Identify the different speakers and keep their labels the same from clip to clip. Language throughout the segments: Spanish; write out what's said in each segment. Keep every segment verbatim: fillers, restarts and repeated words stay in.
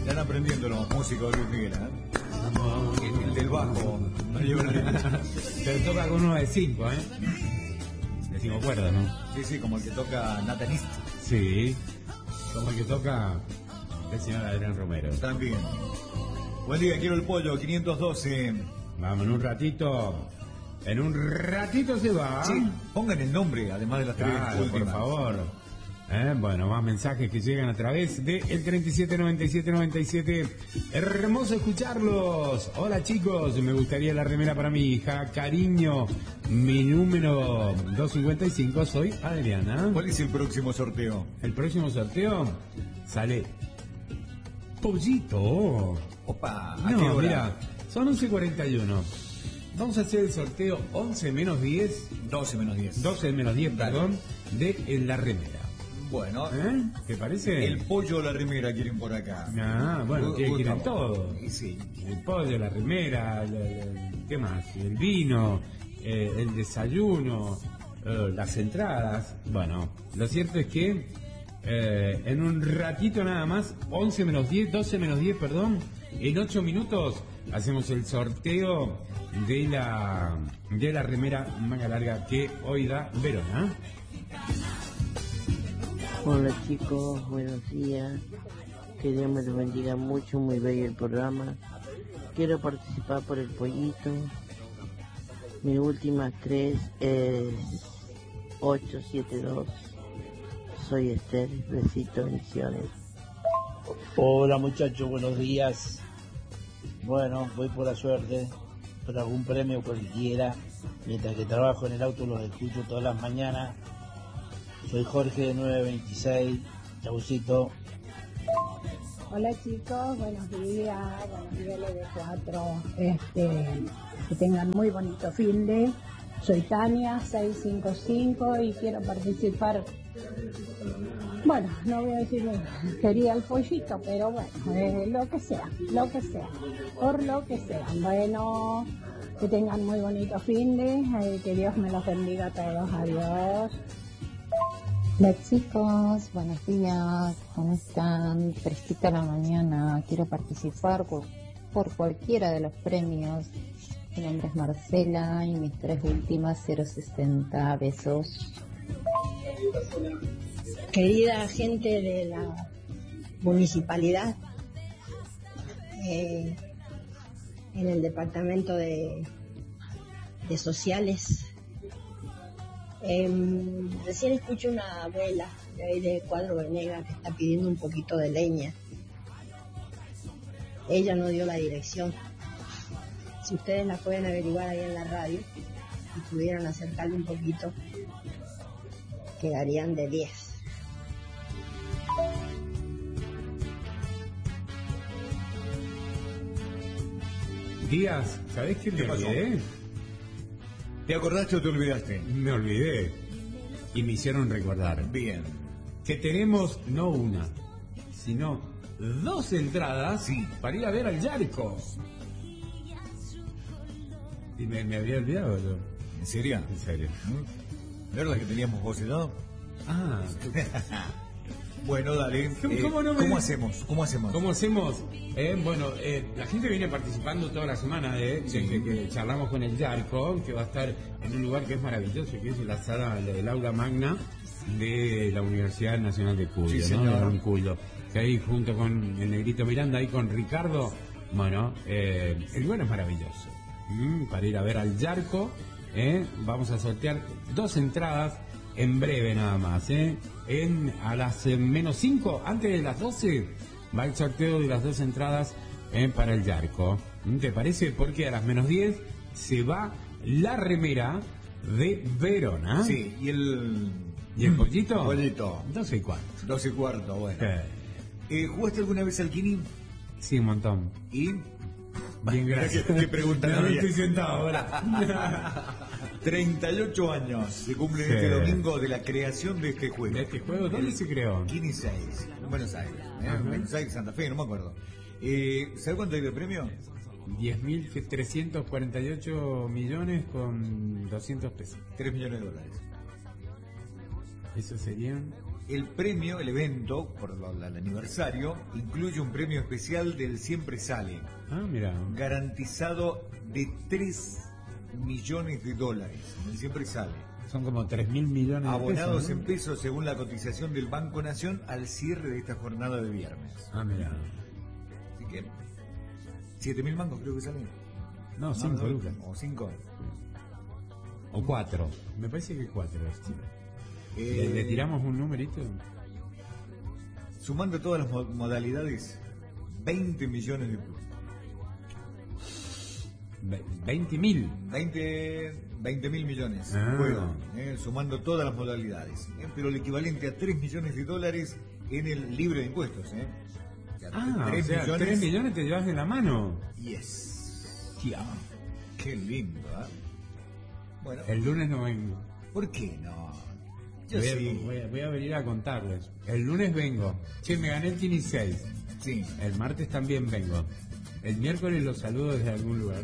Speaker 1: Están aprendiendo los músicos de Luis Miguel, ¿eh? El, el del bajo. No lleva la...
Speaker 2: Se toca con uno de cinco, ¿eh? De cinco cuerdas, ¿no?
Speaker 1: Sí, sí, como el que toca Nathan East.
Speaker 2: Sí, como el que toca el señor Adrián Romero.
Speaker 1: También. Buen día, quiero el pollo, quinientos doce.
Speaker 2: Vamos, en un ratito. En un ratito se va.
Speaker 1: Sí, pongan el nombre, además de las tres
Speaker 2: Claro,
Speaker 1: últimas.
Speaker 2: por favor. Eh, bueno, más mensajes que llegan a través de el treinta y siete noventa y siete noventa y siete. Hermoso escucharlos. Hola chicos, me gustaría la remera para mi hija. Cariño, mi número doscientos cincuenta y cinco, soy Adriana.
Speaker 1: ¿Cuál es el próximo sorteo?
Speaker 2: El próximo sorteo sale Pollito.
Speaker 1: Opa, ¿a qué
Speaker 2: No,
Speaker 1: hora?
Speaker 2: mira, son once cuarenta y uno. Vamos a hacer el sorteo once menos diez.
Speaker 1: doce menos diez.
Speaker 2: doce menos diez, perdón, de en la remera.
Speaker 1: Bueno,
Speaker 2: ¿Eh? ¿Te parece?
Speaker 1: el pollo o la remera quieren por acá.
Speaker 2: Ah, bueno,
Speaker 1: Gu-
Speaker 2: quieren quieren
Speaker 1: Gustavo.
Speaker 2: todo.
Speaker 1: Y sí.
Speaker 2: El pollo, la remera, el, el- ¿qué más? El vino, eh, el desayuno, eh, las entradas. Bueno, lo cierto es que eh, en un ratito nada más, once menos diez, doce menos diez, perdón, en ocho minutos hacemos el sorteo de la de la remera manga larga que hoy da Verona.
Speaker 3: Hola chicos, buenos días. Que Dios me los bendiga mucho, muy bello el programa. Quiero participar por el pollito. Mi última tres es ocho siete dos. Soy Esther, besito, bendiciones.
Speaker 4: Hola muchachos, buenos días. Bueno, voy por la suerte, por algún premio cualquiera. Mientras que trabajo en el auto los escucho todas las mañanas. Soy Jorge de nueve veintiséis, Chaucito.
Speaker 5: Hola chicos, buenos días, buenos días L D cuatro, este, que tengan muy bonito fin de. Soy Tania, seiscientos cincuenta y cinco y quiero participar. Bueno, no voy a decir, quería el pollito, pero bueno, eh, lo que sea, lo que sea, por lo que sea. Bueno, que tengan muy bonito fin de, eh, que Dios me los bendiga a todos, adiós.
Speaker 6: Hola chicos, buenos días, ¿cómo están? Fresquita la mañana, quiero participar por, por cualquiera de los premios. Mi nombre es Marcela y mis tres últimas cero sesenta, besos.
Speaker 5: Querida gente de la municipalidad, eh, en el departamento de, de sociales, eh, recién escucho una abuela de ahí de Cuadro Venegas que está pidiendo un poquito de leña. Ella no dio la dirección. Si ustedes la pueden averiguar ahí en la radio y pudieran acercarle un poquito, quedarían de diez.
Speaker 2: Díaz, ¿sabés qué me
Speaker 1: ¿Qué pasó?
Speaker 2: olvidé?
Speaker 1: ¿Te acordaste o te olvidaste?
Speaker 2: Me olvidé. Y me hicieron recordar
Speaker 1: Bien.
Speaker 2: que tenemos no una, sino dos entradas
Speaker 1: Sí.
Speaker 2: para ir a ver al Yarco. Y me, me había olvidado yo.
Speaker 1: ¿En serio?
Speaker 2: En serio.
Speaker 1: ¿Mm? ¿Verdad que teníamos boceado?
Speaker 2: Ah,
Speaker 1: Bueno, dale.
Speaker 2: ¿Cómo-
Speaker 1: Eh,
Speaker 2: cómo no me-
Speaker 1: ¿Cómo hacemos? ¿Cómo hacemos?
Speaker 2: ¿cómo hacemos? Eh, bueno, eh, la gente viene participando toda la semana eh,
Speaker 1: Sí.
Speaker 2: desde que charlamos con el Yarco, que va a estar en un lugar que es maravilloso, que es la sala del aula magna de la Universidad Nacional de Cuyo,
Speaker 1: Sí,
Speaker 2: ¿no?
Speaker 1: señor.
Speaker 2: De Don Cuyo. Que ahí junto con el Negrito Miranda, ahí con Ricardo, bueno, eh, el lugar es maravilloso. Mm, para ir a ver al Yarco, eh, vamos a sortear dos entradas en breve nada más, ¿eh? En, a las eh, menos cinco, antes de las doce, va el sorteo de las dos entradas eh, para el Yarco. ¿Mm? ¿Te parece? Porque a las menos diez se va la remera de Verona.
Speaker 1: Sí, y el...
Speaker 2: ¿Y el pollito?
Speaker 1: Pollito.
Speaker 2: doce y cuarto.
Speaker 1: doce y cuarto, bueno.
Speaker 2: Eh,
Speaker 1: Eh, ¿Jugaste alguna vez al Kini?
Speaker 2: sí, un montón.
Speaker 1: Y...
Speaker 2: Bien, gracias.
Speaker 1: ¿Qué, qué pregunta
Speaker 2: No,
Speaker 1: la
Speaker 2: no
Speaker 1: mía?
Speaker 2: estoy sentado ahora.
Speaker 1: treinta y ocho años se cumplen
Speaker 2: Sí.
Speaker 1: este domingo de la creación de este juego.
Speaker 2: ¿De este juego? ¿Dónde se creó?
Speaker 1: Kini seis, en Buenos Aires. ¿eh?
Speaker 2: Ajá.
Speaker 1: Buenos Aires, Santa Fe, no me acuerdo. Eh, ¿Sabes cuánto hay de premio?
Speaker 2: diez mil trescientos cuarenta y ocho millones con doscientos pesos.
Speaker 1: tres millones de dólares.
Speaker 2: Eso serían
Speaker 1: El premio, el evento, por lo- el aniversario, incluye un premio especial del Siempre Sale,
Speaker 2: Ah, mira.
Speaker 1: garantizado de tres millones de dólares. El Siempre Sale.
Speaker 2: Son como tres mil millones de
Speaker 1: Abonados
Speaker 2: pesos, ¿no?
Speaker 1: en pesos según la cotización del Banco Nación al cierre de esta jornada de viernes.
Speaker 2: Ah, mira.
Speaker 1: Así que, siete mil mangos creo que salen.
Speaker 2: No, cinco
Speaker 1: ¿no?
Speaker 2: lucas.
Speaker 1: O cinco.
Speaker 2: O cuatro. Me parece que cuatro. sí.
Speaker 1: Eh,
Speaker 2: ¿Le, le tiramos un numerito?
Speaker 1: Sumando todas las mo- modalidades, veinte millones de
Speaker 2: Ve- veinte mil.
Speaker 1: veinte mil millones
Speaker 2: Ah.
Speaker 1: fueron, eh, sumando todas las modalidades. eh, pero el equivalente a tres millones de dólares en el libre de impuestos. Eh. O sea,
Speaker 2: Ah,
Speaker 1: tres
Speaker 2: o sea,
Speaker 1: millones.
Speaker 2: tres millones te llevas de la mano.
Speaker 1: Yes.
Speaker 2: Tía.
Speaker 1: Qué lindo, ¿ah? Bueno,
Speaker 2: El lunes no vengo.
Speaker 1: ¿por qué no? Yo
Speaker 2: Voy a,
Speaker 1: sí.
Speaker 2: voy a- voy a venir a contarles. El lunes vengo. Che, me gané el quince seis.
Speaker 1: Sí.
Speaker 2: El martes también vengo. El miércoles los saludo desde algún lugar.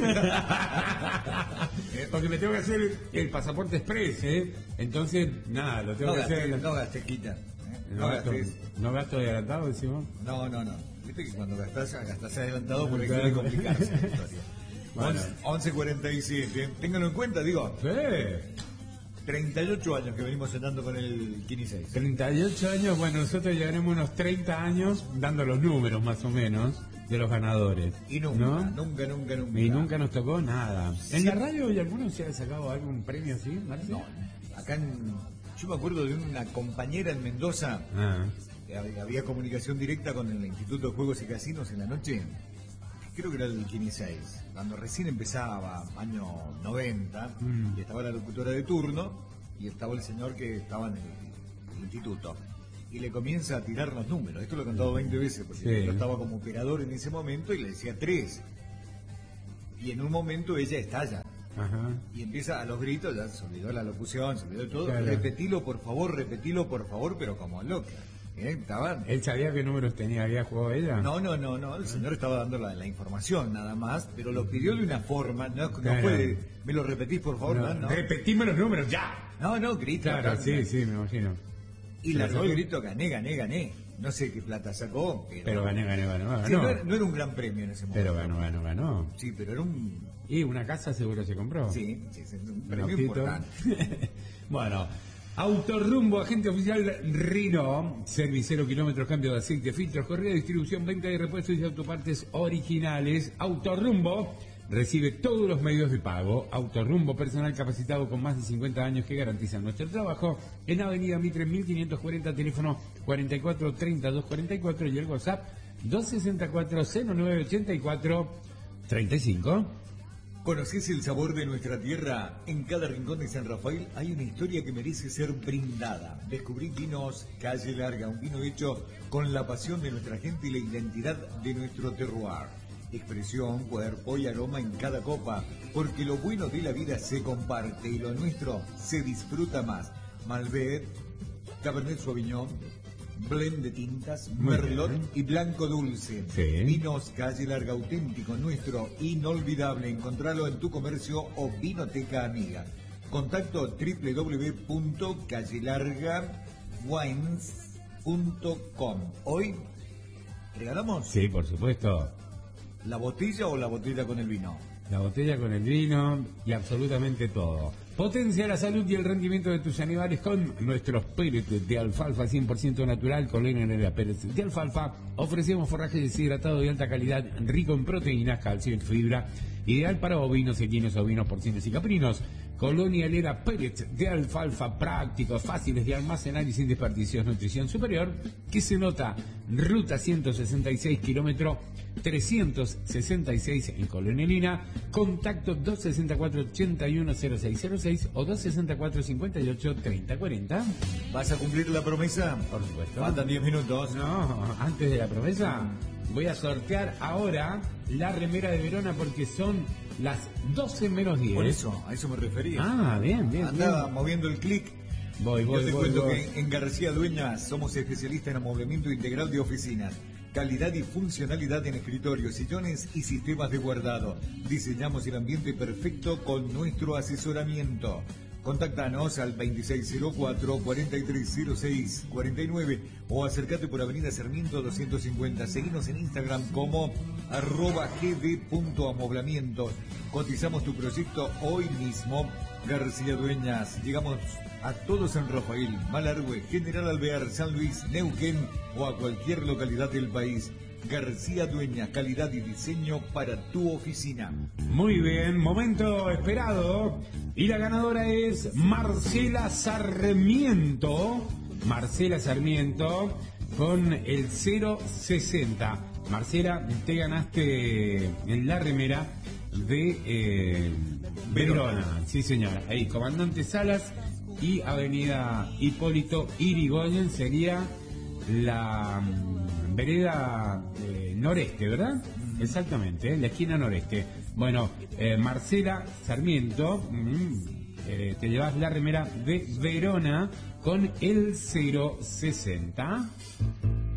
Speaker 2: Porque me tengo que hacer el, el pasaporte express, ¿eh? Entonces, nada, lo tengo
Speaker 1: No
Speaker 2: que hacer.
Speaker 1: gastes, no gastes, quita. ¿eh?
Speaker 2: No,
Speaker 1: No
Speaker 2: gasto,
Speaker 1: gastes.
Speaker 2: no gasto de adelantado, decimos.
Speaker 1: No, no, no. Viste que cuando gastás, gastás adelantado por ahí
Speaker 2: Claro.
Speaker 1: suele complicarse la historia.
Speaker 2: Bueno.
Speaker 1: once cuarenta y siete. Ténganlo en cuenta, digo.
Speaker 2: Sí.
Speaker 1: treinta y ocho años que venimos cenando con el quince seis.
Speaker 2: treinta y ocho años, bueno, nosotros llegaremos unos treinta años dando los números más o menos de los ganadores.
Speaker 1: Y nunca,
Speaker 2: ¿no?
Speaker 1: nunca, nunca, nunca.
Speaker 2: Y nunca nos tocó nada. ¿En
Speaker 1: Sí.
Speaker 2: la radio y alguno se ha sacado algún premio así, Marce?
Speaker 1: No, acá en, yo me acuerdo de una compañera en Mendoza,
Speaker 2: Ah,
Speaker 1: que había, había comunicación directa con el Instituto de Juegos y Casinos en la noche, creo que era el quince seis, cuando recién empezaba, año noventa,
Speaker 2: Mm.
Speaker 1: y estaba la locutora de turno, y estaba el señor que estaba en el, el instituto. Y le comienza a tirar los números. Esto lo he contado veinte veces, porque
Speaker 2: Sí.
Speaker 1: yo estaba como operador en ese momento y le decía tres. Y en un momento ella estalla.
Speaker 2: ajá.
Speaker 1: Y empieza a los gritos, ya se olvidó la locución, se olvidó todo.
Speaker 2: Claro.
Speaker 1: Repetilo, por favor, repetilo, por favor, pero como loca. ¿Eh? Estaban...
Speaker 2: ¿Él sabía qué números tenía, había jugado ella?
Speaker 1: No, no, no, no, el señor estaba dando la, la información nada más, pero lo pidió de una forma, no, no
Speaker 2: Claro.
Speaker 1: fue de, me lo repetís por favor, no, no,
Speaker 2: Repetime los números, ya.
Speaker 1: no, no, grita.
Speaker 2: Claro,
Speaker 1: acá.
Speaker 2: sí, sí, me imagino.
Speaker 1: Y
Speaker 2: Se
Speaker 1: le
Speaker 2: la
Speaker 1: sacó el
Speaker 2: sacó.
Speaker 1: grito, gané, gané, gané. No sé qué plata sacó, pero...
Speaker 2: Pero gané, gané, ganó, ganó.
Speaker 1: Sí, no, era, no era un gran premio en ese momento.
Speaker 2: Pero ganó, ganó, ganó.
Speaker 1: Sí, pero era un...
Speaker 2: Y una casa seguro se compró.
Speaker 1: Sí, sí, sí, un
Speaker 2: Un
Speaker 1: premio
Speaker 2: autito.
Speaker 1: importante.
Speaker 2: Bueno, Autorrumbo, agente oficial Rino, servicero, kilómetros, cambio de aceite, filtros, correa, distribución, venta de repuestos y autopartes originales. Autorrumbo recibe todos los medios de pago. Autorrumbo, personal capacitado con más de cincuenta años que garantizan nuestro trabajo. En Avenida Mitre mil quinientos cuarenta, teléfono cuarenta y cuatro treinta y dos cuarenta y cuatro y el WhatsApp doscientos sesenta y cuatro cero nueve ochenta y cuatro treinta y cinco.
Speaker 1: ¿Conocés el sabor de nuestra tierra? En cada rincón de San Rafael hay una historia que merece ser brindada. Descubrí Vinos Calle Larga, un vino hecho con la pasión de nuestra gente y la identidad de nuestro terroir. Expresión, cuerpo y aroma en cada copa, porque lo bueno de la vida se comparte y lo nuestro se disfruta más. Malbec, Cabernet Sauvignon, blend de tintas,
Speaker 2: Muy
Speaker 1: Merlot
Speaker 2: bien.
Speaker 1: y Blanco Dulce.
Speaker 2: Sí.
Speaker 1: Vinos Calle Larga, auténtico, nuestro, inolvidable. Encontralo en tu comercio o vinoteca amiga. Contacto doble u doble u doble u punto calle larga wines punto com. Hoy regalamos
Speaker 2: Sí, por supuesto.
Speaker 1: la botella o la botella con el vino.
Speaker 2: La botella con el vino y absolutamente todo. Potencia la salud y el rendimiento de tus animales con nuestros pellets de alfalfa cien por ciento natural. Colonia Nerea Pérez de alfalfa. Ofrecemos forraje deshidratado de alta calidad, rico en proteínas, calcio y fibra. Ideal para ovinos, equinos, ovinos, porcinos y caprinos. Colonia Lera Pellets de alfalfa, prácticos, fáciles de almacenar y sin desperdicios. Nutrición superior, que se nota. Ruta ciento sesenta y seis, kilómetro trescientos sesenta y seis en Colonia Lina. Contacto dos sesenta y cuatro ochenta y uno cero seis cero seis o dos sesenta y cuatro cincuenta y ocho treinta cuarenta.
Speaker 1: ¿Vas a cumplir la promesa?
Speaker 2: Por supuesto.
Speaker 1: Faltan diez minutos.
Speaker 2: No, antes de la promesa, voy a sortear ahora la remera de Verona porque son las doce menos diez.
Speaker 1: Por eso, a eso me refería.
Speaker 2: Ah, bien, bien,
Speaker 1: Andaba
Speaker 2: bien.
Speaker 1: moviendo el clic.
Speaker 2: Voy, voy,
Speaker 1: Yo te
Speaker 2: voy,
Speaker 1: cuento
Speaker 2: voy.
Speaker 1: que en García Dueñas somos especialistas en amoblamiento integral de oficinas, calidad y funcionalidad en escritorios, sillones y sistemas de guardado. Diseñamos el ambiente perfecto con nuestro asesoramiento. Contactanos al veintiséis cero cuatro, cuarenta y tres cero seis cuarenta y nueve o acércate por Avenida Sarmiento doscientos cincuenta. Seguinos en Instagram como arroba gd.amoblamiento. Cotizamos tu proyecto hoy mismo. García Dueñas. Llegamos a todos en Rafael, Malargüe, General Alvear, San Luis, Neuquén o a cualquier localidad del país. García Dueñas, calidad y diseño para tu oficina.
Speaker 2: Muy bien, momento esperado. Y la ganadora es Marcela Sarmiento. Marcela Sarmiento con el cero sesenta. Marcela, te ganaste en la remera de eh, Verona. Sí, señora. Ahí, Comandante Salas y Avenida Hipólito Yrigoyen sería la um, vereda eh, noreste, ¿verdad? Mm. Exactamente, ¿eh? La esquina noreste. Bueno, eh, Marcela Sarmiento, mm, eh, te llevas la remera de Verona con el cero sesenta.